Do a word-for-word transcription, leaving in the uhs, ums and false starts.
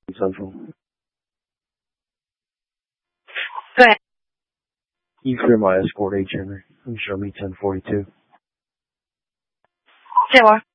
Central. Go ahead. You clear my escort H, Henry. I'm show me ten forty-two. Say more.